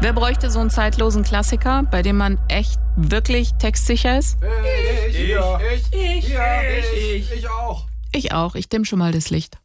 Wer bräuchte so einen zeitlosen Klassiker, bei dem man echt wirklich textsicher ist? Ich auch. Ich auch. Ich dimm schon mal das Licht.